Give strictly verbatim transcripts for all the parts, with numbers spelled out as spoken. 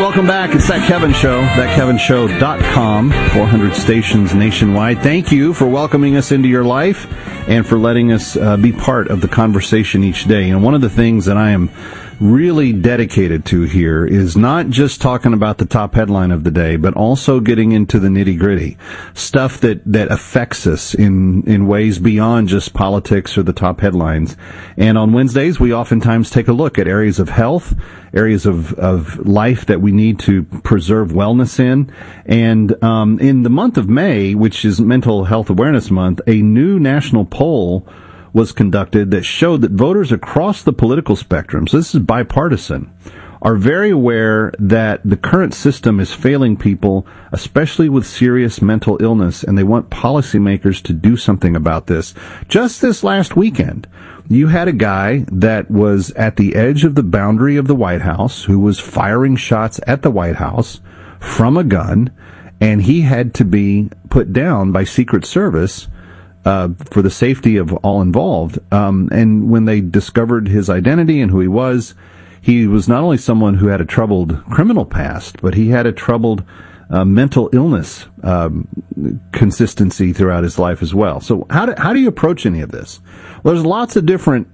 welcome back. It's That Kevin Show, that kevin show dot com, four hundred stations nationwide. Thank you for welcoming us into your life and for letting us uh, be part of the conversation each day. And one of the things that I am really dedicated to here is not just talking about the top headline of the day, but also getting into the nitty-gritty stuff that, that affects us in, in ways beyond just politics or the top headlines. And on Wednesdays, we oftentimes take a look at areas of health, areas of, of life that we need to preserve wellness in. And um, in the month of May, which is Mental Health Awareness Month, a new national poll was conducted that showed that voters across the political spectrum, so this is bipartisan, are very aware that the current system is failing people, especially with serious mental illness, and they want policymakers to do something about this. Just this last weekend, you had a guy that was at the edge of the boundary of the White House who was firing shots at the White House from a gun, and he had to be put down by Secret Service Uh, for the safety of all involved. Um, and when they discovered his identity and who he was, he was not only someone who had a troubled criminal past, but he had a troubled uh, mental illness um, consistency throughout his life as well. So how do, how do you approach any of this? Well, there's lots of different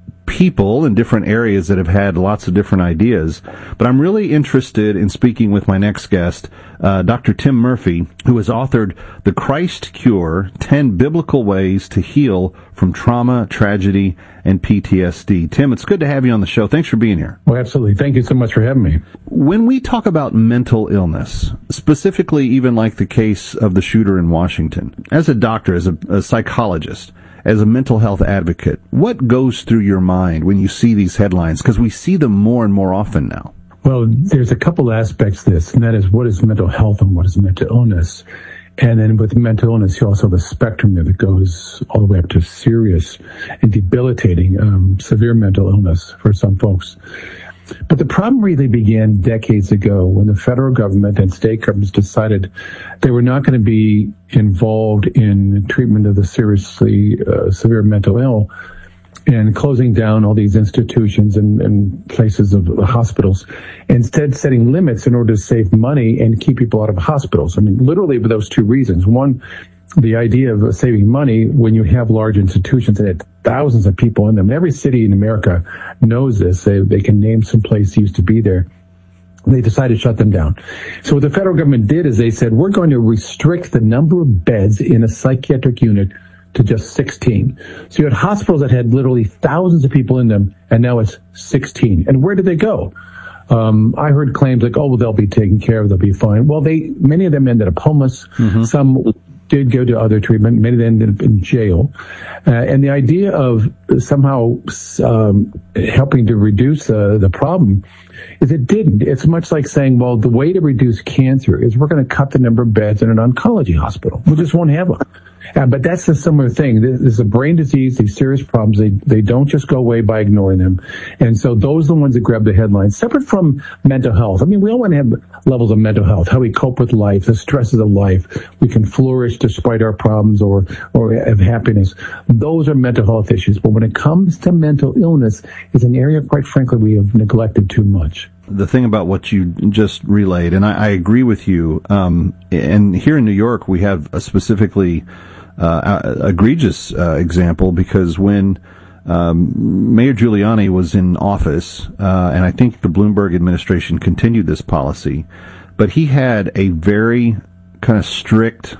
people in different areas that have had lots of different ideas, but I'm really interested in speaking with my next guest, uh, Doctor Tim Murphy, who has authored The Christ Cure, ten Biblical Ways to Heal from Trauma, Tragedy, and P T S D. Tim, it's good to have you on the show. Thanks for being here. Well, absolutely. Thank you so much for having me. When we talk about mental illness, specifically even like the case of the shooter in Washington, as a doctor, as a, a psychologist, as a mental health advocate, what goes through your mind when you see these headlines? Because we see them more and more often now. Well, there's a couple aspects to this, and that is what is mental health and what is mental illness. And then with mental illness, you also have a spectrum there that goes all the way up to serious and debilitating, um, severe mental illness for some folks. But the problem really began decades ago when the federal government and state governments decided they were not going to be involved in treatment of the seriously uh, severe mental ill and closing down all these institutions and, and places of hospitals, instead setting limits in order to save money and keep people out of hospitals. I mean, literally for those two reasons. One, the idea of saving money when you have large institutions that had thousands of people in them. Every city in America knows this. They, they can name some place that used to be there. They decided to shut them down. So what the federal government did is they said, we're going to restrict the number of beds in a psychiatric unit to just sixteen. So you had hospitals that had literally thousands of people in them, and now it's sixteen. And where did they go? Um, I heard claims like, oh, well, they'll be taken care of, they'll be fine. Well, they, many of them ended up homeless. Mm-hmm. Some did go to other treatment. Many of them ended up in jail. Uh, and the idea of somehow um, helping to reduce uh, the problem is it didn't. It's much like saying, well, the way to reduce cancer is we're going to cut the number of beds in an oncology hospital. We just won't have them. Uh, but that's a similar thing. This is a brain disease, these serious problems. They they don't just go away by ignoring them. And so those are the ones that grab the headlines, separate from mental health. I mean, we all want to have levels of mental health, how we cope with life, the stresses of life. We can flourish despite our problems or, or have happiness. Those are mental health issues. But when it comes to mental illness, it's an area, quite frankly, we have neglected too much. The thing about what you just relayed, and I, I agree with you, um, and here in New York, we have a specifically uh, egregious uh, example because when um, Mayor Giuliani was in office, uh, and I think the Bloomberg administration continued this policy, but he had a very kind of strict,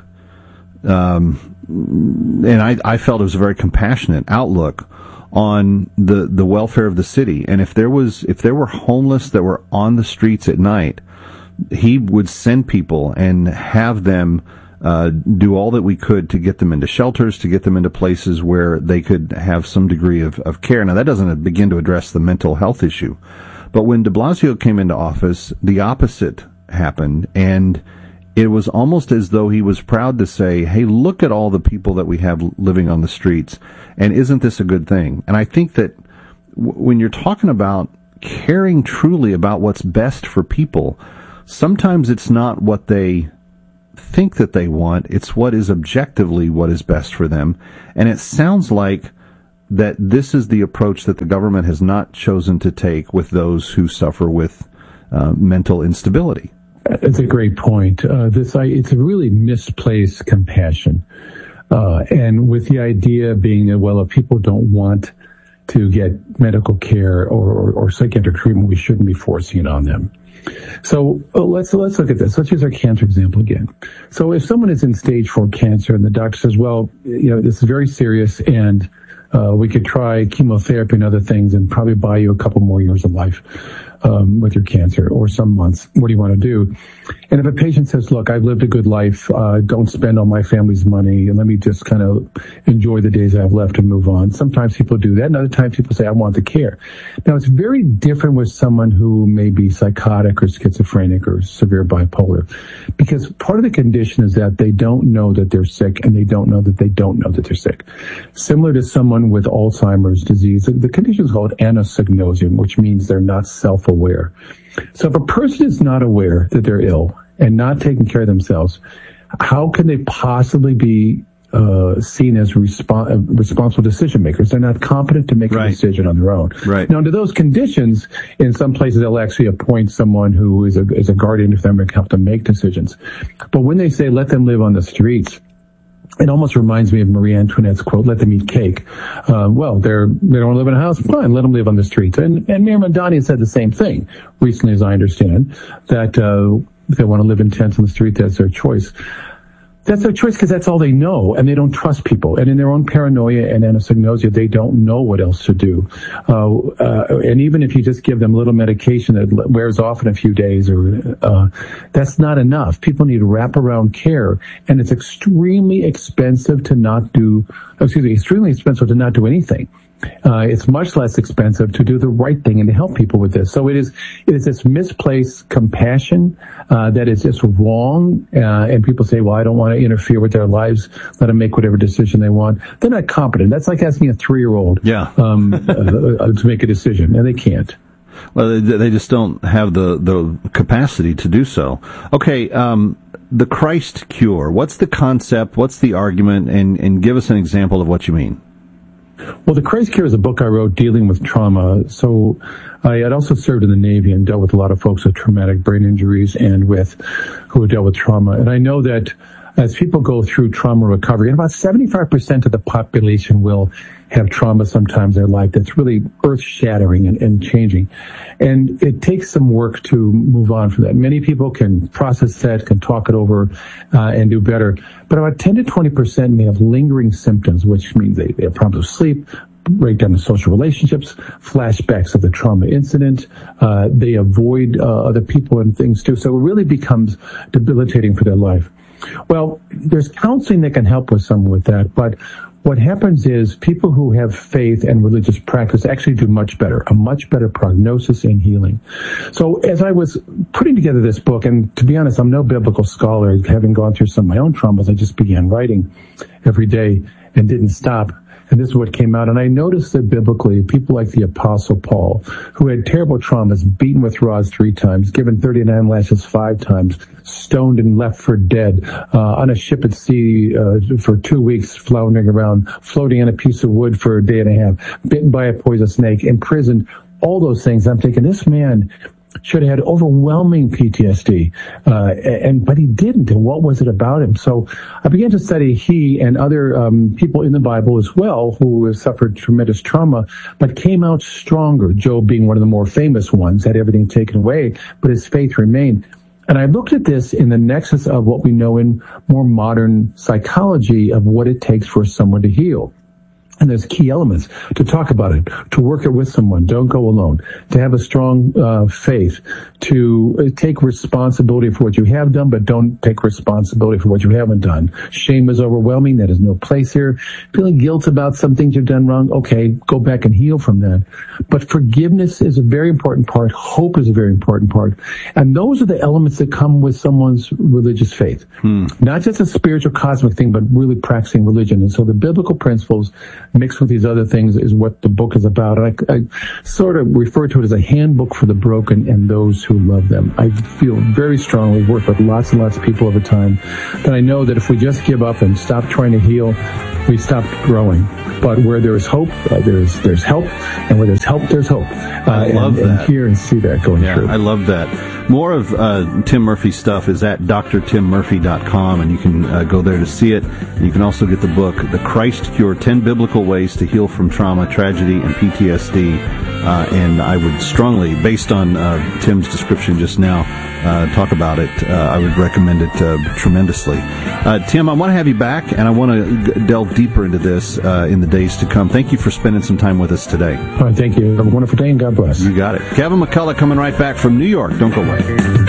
um, and I, I felt it was a very compassionate outlook on the, the welfare of the city. And if there was, if there were homeless that were on the streets at night, he would send people and have them, uh, do all that we could to get them into shelters, to get them into places where they could have some degree of, of care. Now that doesn't begin to address the mental health issue. But when de Blasio came into office, the opposite happened. And it was almost as though he was proud to say, hey, look at all the people that we have living on the streets, and isn't this a good thing? And I think that w- when you're talking about caring truly about what's best for people, sometimes it's not what they think that they want, it's what is objectively what is best for them. And it sounds like that this is the approach that the government has not chosen to take with those who suffer with uh, mental instability. It's a great point. Uh, this I, it's a really misplaced compassion, uh, and with the idea being that, well, if people don't want to get medical care or, or, or psychiatric treatment, we shouldn't be forcing it on them. So uh, let's let's look at this. Let's use our cancer example again. So if someone is in stage four cancer and the doctor says, well, you know, this is very serious and uh, we could try chemotherapy and other things and probably buy you a couple more years of life um, with your cancer or some months. What do you want to do? And if a patient says, look, I've lived a good life, uh, don't spend all my family's money, and let me just kind of enjoy the days I have left and move on. Sometimes people do that, and other times people say, I want the care. Now, it's very different with someone who may be psychotic or schizophrenic or severe bipolar, because part of the condition is that they don't know that they're sick, and they don't know that they don't know that they're sick. Similar to someone with Alzheimer's disease, the condition is called anosognosia, which means they're not self-aware. So if a person is not aware that they're ill and not taking care of themselves, how can they possibly be uh, seen as respo- uh, responsible decision makers? They're not competent to make right. a decision on their own. Right. Now, under those conditions, in some places they'll actually appoint someone who is a, is a guardian for them and help them make decisions. But when they say let them live on the streets, it almost reminds me of Marie Antoinette's quote, let them eat cake. Uh, well, they're, they don't want to live in a house? Fine, let them live on the streets. And, and Miriam Mamdani said the same thing recently, as I understand, that uh, if they want to live in tents on the street, that's their choice. That's their choice because that's all they know, and they don't trust people. And in their own paranoia and anosognosia, they don't know what else to do. Uh, uh, and even if you just give them a little medication that wears off in a few days, or uh, that's not enough. People need wraparound care, and it's extremely expensive to not do. Excuse me, extremely expensive to not do anything. Uh, it's much less expensive to do the right thing and to help people with this. So it is, it is this misplaced compassion, uh, that is just wrong. Uh, and people say, well, I don't want to interfere with their lives. Let them make whatever decision they want. They're not competent. That's like asking a three-year-old, yeah. um, uh, to make a decision, and they can't. Well, they, they just don't have the, the capacity to do so. Okay, um, the Christ cure. What's the concept? What's the argument? And, and give us an example of what you mean. Well, The Christ Cure is a book I wrote dealing with trauma. So I had also served in the Navy and dealt with a lot of folks with traumatic brain injuries and with who dealt with trauma. And I know that as people go through trauma recovery, and about seventy-five percent of the population will have trauma sometimes in their life that's really earth-shattering and, and changing. And it takes some work to move on from that. Many people can process that, can talk it over, uh, and do better. But about ten to twenty percent may have lingering symptoms, which means they, they have problems with sleep, breakdown in social relationships, flashbacks of the trauma incident. Uh, they avoid uh, other people and things too. So it really becomes debilitating for their life. Well, there's counseling that can help with some with that, but what happens is people who have faith and religious practice actually do much better, a much better prognosis and healing. So as I was putting together this book, and to be honest, I'm no biblical scholar, having gone through some of my own traumas, I just began writing every day and didn't stop. And this is what came out. And I noticed that biblically, people like the Apostle Paul, who had terrible traumas, beaten with rods three times, given thirty-nine lashes five times, stoned and left for dead, uh, on a ship at sea uh, for two weeks, floundering around, floating on a piece of wood for a day and a half, bitten by a poisonous snake, imprisoned, all those things. I'm thinking, this man should have had overwhelming P T S D, uh, and but he didn't. And what was it about him? So I began to study he and other um, people in the Bible as well who have suffered tremendous trauma, but came out stronger. Job being one of the more famous ones, had everything taken away, but his faith remained. And I looked at this in the nexus of what we know in more modern psychology of what it takes for someone to heal. And there's key elements to talk about it, to work it with someone, don't go alone, to have a strong uh, faith, to take responsibility for what you have done, but don't take responsibility for what you haven't done. Shame is overwhelming. That has no place here. Feeling guilt about some things you've done wrong. Okay, go back and heal from that. But forgiveness is a very important part. Hope is a very important part. And those are the elements that come with someone's religious faith. Hmm. Not just a spiritual cosmic thing, but really practicing religion. And so the biblical principles mixed with these other things is what the book is about. I, I sort of refer to it as a handbook for the broken and those who love them. I feel very strongly, work with lots and lots of people over time, that I know that if we just give up and stop trying to heal, we stop growing. But where there is hope, uh, there's there's help, and where there's help, there's hope. Uh, I love and, that. And hear and see that going yeah, through. I love that. More of uh, Tim Murphy's stuff is at d r tim murphy dot com, and you can uh, go there to see it. And you can also get the book, The Christ Cure, ten Biblical Ways to Heal from Trauma, Tragedy, and P T S D. Uh, and I would strongly, based on uh, Tim's description just now, uh, talk about it. Uh, I would recommend it uh, tremendously. Uh, Tim, I want to have you back, and I want to g- delve deeper into this uh, in the days to come. Thank you for spending some time with us today. All right, thank you. Have a wonderful day, and God bless. You got it. Kevin McCullough coming right back from New York. Don't go away.